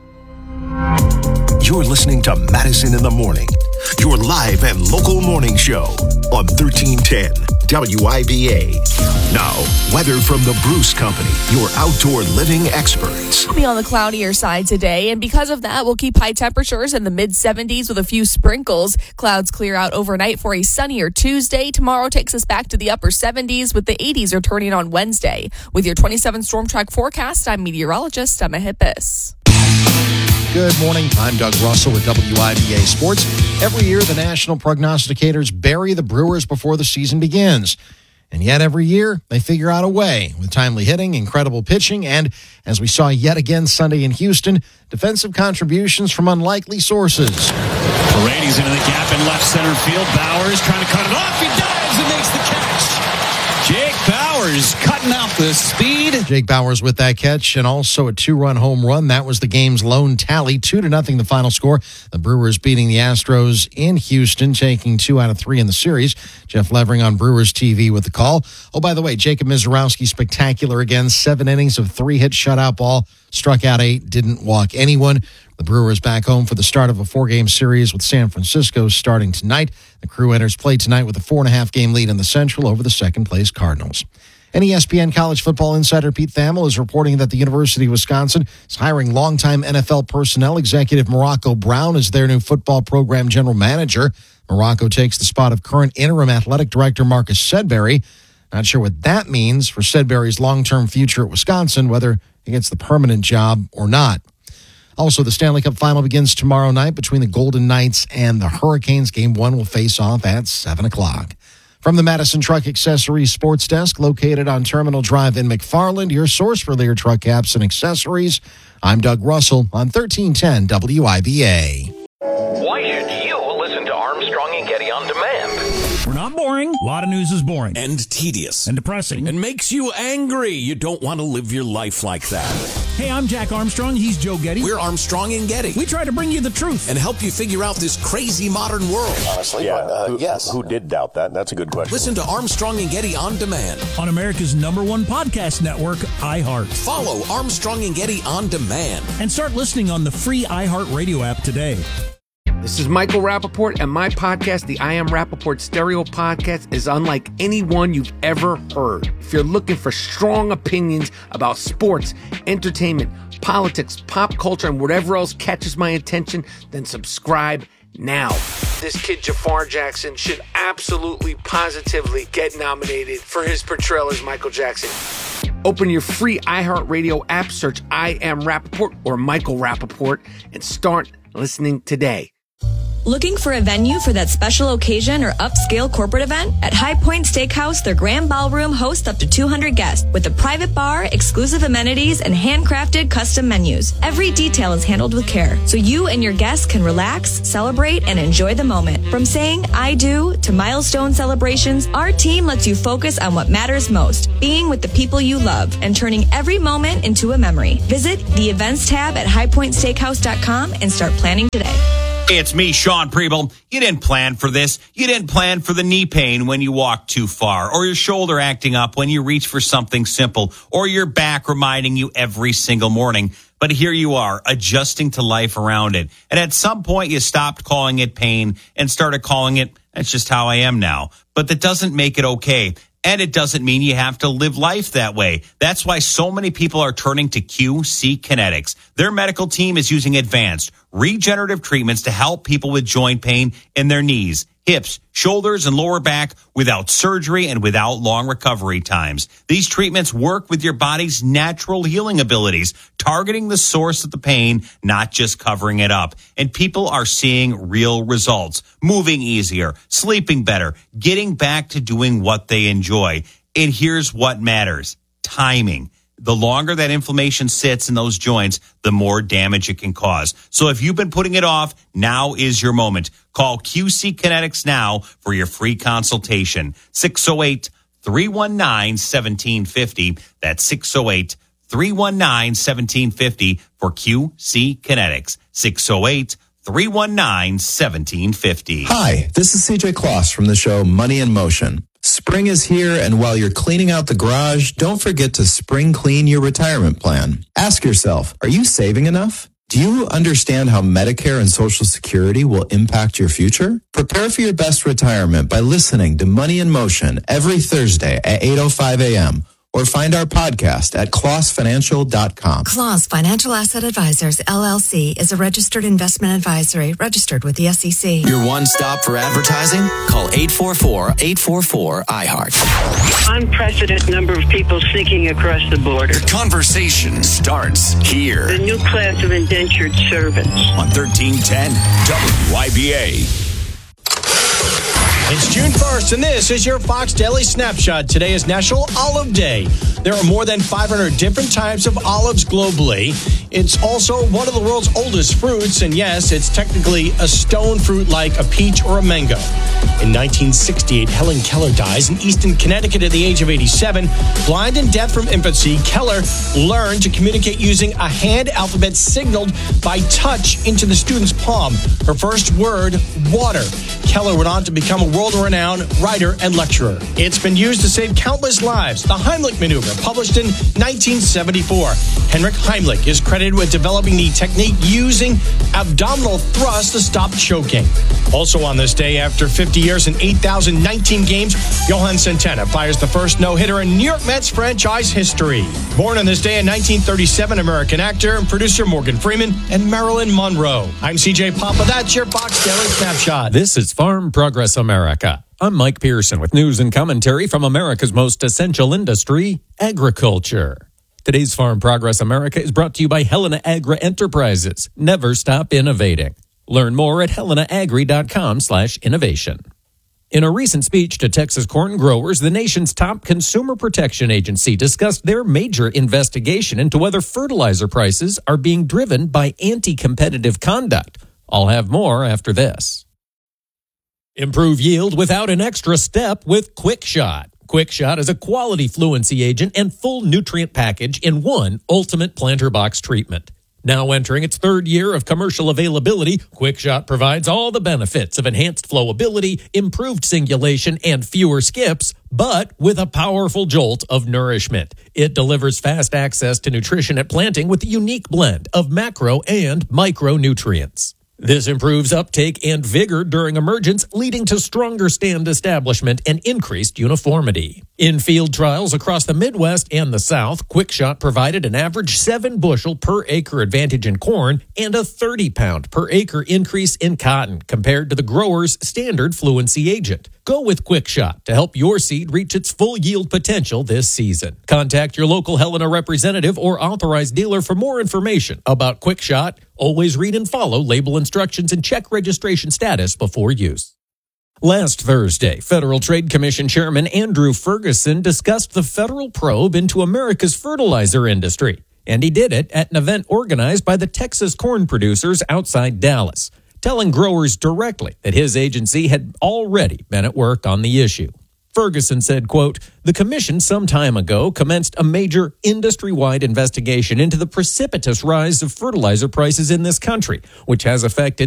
You're listening to Madison in the Morning, your live and local morning show on thirteen ten W I B A. Now, weather from the Bruce Company, your outdoor living experts. We'll be on the cloudier side today, and because of that, we'll keep high temperatures in the mid seventies with a few sprinkles. Clouds clear out overnight for a sunnier Tuesday. Tomorrow takes us back to the upper seventies, with the eighties returning on Wednesday. With your twenty-seven Storm Track forecast, I'm meteorologist Emma Hippis. Good morning. I'm Doug Russell with W I B A Sports. Every year, the national prognosticators bury the Brewers before the season begins. And yet every year, they figure out a way with timely hitting, incredible pitching, and, as we saw yet again Sunday in Houston, defensive contributions from unlikely sources. Paredes into the gap in left center field. Bowers trying to cut it off. He dives and makes the catch. Jake Bowers cutting out the speed. Jake Bowers with that catch and also a two-run home run. That was the game's lone tally. Two to nothing the final score. The Brewers beating the Astros in Houston, taking two out of three in the series. Jeff Levering on Brewers T V with the call. Oh, by the way, Jacob Mizorowski spectacular again. Seven innings of three-hit shutout ball. Struck out eight, didn't walk anyone. The Brewers back home for the start of a four-game series with San Francisco starting tonight. The Crew enters play tonight with a four-and-a-half game lead in the Central over the second-place Cardinals. And E S P N college football insider Pete Thamel is reporting that the University of Wisconsin is hiring longtime N F L personnel executive Morocco Brown as their new football program general manager. Morocco takes the spot of current interim athletic director Marcus Sedberry. Not sure what that means for Sedberry's long-term future at Wisconsin, whether he gets the permanent job or not. Also, the Stanley Cup Final begins tomorrow night between the Golden Knights and the Hurricanes. Game one will face off at seven o'clock. From the Madison Truck Accessories Sports Desk, located on Terminal Drive in McFarland, your source for Lear truck caps and accessories, I'm Doug Russell on thirteen ten W I B A. Why should you listen to Armstrong and Getty on demand? We're not boring. A lot of news is boring. And tedious. And depressing. And makes you angry. You don't want to live your life like that. Hey, I'm Jack Armstrong. He's Joe Getty. We're Armstrong and Getty. We try to bring you the truth. And help you figure out this crazy modern world. Honestly, yeah, uh, who, yes. Who did doubt that? That's a good question. Listen to Armstrong and Getty On Demand. On America's number one podcast network, iHeart. Follow Armstrong and Getty On Demand. And start listening on the free iHeart Radio app today. This is Michael Rappaport, and my podcast, the I Am Rappaport Stereo Podcast, is unlike anyone you've ever heard. If you're looking for strong opinions about sports, entertainment, politics, pop culture, and whatever else catches my attention, then subscribe now. This kid, Jafar Jackson, should absolutely, positively get nominated for his portrayal as Michael Jackson. Open your free iHeartRadio app, search I Am Rappaport or Michael Rappaport, and start listening today. Looking for a venue for that special occasion or upscale corporate event? At High Point Steakhouse, their Grand Ballroom hosts up to two hundred guests with a private bar, exclusive amenities, and handcrafted custom menus. Every detail is handled with care, so you and your guests can relax, celebrate, and enjoy the moment. From saying I do to milestone celebrations, our team lets you focus on what matters most, being with the people you love and turning every moment into a memory. Visit the events tab at high point steakhouse dot com and start planning today. It's me, Sean Preble. You didn't plan for this. You didn't plan for the knee pain when you walk too far, or your shoulder acting up when you reach for something simple, or your back reminding you every single morning. But here you are, adjusting to life around it. And at some point, you stopped calling it pain and started calling it, that's just how I am now. But that doesn't make it okay. And it doesn't mean you have to live life that way. That's why so many people are turning to Q C Kinetics. Their medical team is using advanced regenerative treatments to help people with joint pain in their knees, hips, shoulders, and lower back without surgery and without long recovery times. These treatments work with your body's natural healing abilities, targeting the source of the pain, not just covering it up. And people are seeing real results, moving easier, sleeping better, getting back to doing what they enjoy. And here's what matters: timing. The longer that inflammation sits in those joints, the more damage it can cause. So if you've been putting it off, now is your moment. Call Q C Kinetics now for your free consultation. six oh eight, three one nine, one seven five oh. That's six oh eight, three one nine, one seven five oh for Q C Kinetics. six oh eight, three one nine, one seven five oh. Hi, this is C J Kloss from the show Money in Motion. Spring is here, and while you're cleaning out the garage, don't forget to spring clean your retirement plan. Ask yourself, are you saving enough? Do you understand how Medicare and Social Security will impact your future? Prepare for your best retirement by listening to Money in Motion every Thursday at eight oh five a.m. or find our podcast at kloss financial dot com. Kloss Financial Asset Advisors, L L C, is a registered investment advisory registered with the S E C. Your one stop for advertising? Call eight four four, eight four four, I heart. Unprecedented number of people sneaking across the border. The conversation starts here. The new class of indentured servants. On thirteen ten W I B A. It's June first, and this is your Fox Daily Snapshot. Today is National Olive Day. There are more than five hundred different types of olives globally. It's also one of the world's oldest fruits, and yes, it's technically a stone fruit like a peach or a mango. In nineteen sixty-eight, Helen Keller dies in Easton, Connecticut at the age of eighty-seven. Blind and deaf from infancy, Keller learned to communicate using a hand alphabet signaled by touch into the student's palm. Her first word, water. Keller went on to become a world-renowned writer and lecturer. It's been used to save countless lives. The Heimlich maneuver, published in nineteen seventy-four. Henrik Heimlich is credited with developing the technique using abdominal thrust to stop choking. Also on this day, after fifty years and eight thousand nineteen games, Johan Santana fires the first no-hitter in New York Mets franchise history. Born on this day in nineteen thirty-seven, American actor and producer Morgan Freeman and Marilyn Monroe. I'm C J Papa. That's your Fox Daily Snapshot. This is Farm Progress America. I'm Mike Pearson with news and commentary from America's most essential industry, agriculture. Today's Farm Progress America is brought to you by Helena Agri Enterprises. Never stop innovating. Learn more at helena agri dot com slash innovation. In a recent speech to Texas corn growers, the nation's top consumer protection agency discussed their major investigation into whether fertilizer prices are being driven by anti-competitive conduct. I'll have more after this. Improve yield without an extra step with Quick Shot. Quick Shot is a quality fluency agent and full nutrient package in one ultimate planter box treatment. Now entering its third year of commercial availability, Quick Shot provides all the benefits of enhanced flowability, improved singulation, and fewer skips, but with a powerful jolt of nourishment. It delivers fast access to nutrition at planting with a unique blend of macro and micronutrients. This improves uptake and vigor during emergence, leading to stronger stand establishment and increased uniformity. In field trials across the Midwest and the South, Quick Shot provided an average seven bushel per acre advantage in corn and a thirty pound per acre increase in cotton compared to the grower's standard fluency agent. Go with Quick Shot to help your seed reach its full yield potential this season. Contact your local Helena representative or authorized dealer for more information about Quick Shot. Always read and follow label instructions and check registration status before use. Last Thursday, Federal Trade Commission Chairman Andrew Ferguson discussed the federal probe into America's fertilizer industry, and he did it at an event organized by the Texas corn producers outside Dallas, telling growers directly that his agency had already been at work on the issue. Ferguson said, quote, "The commission some time ago commenced a major industry-wide investigation into the precipitous rise of fertilizer prices in this country, which has affected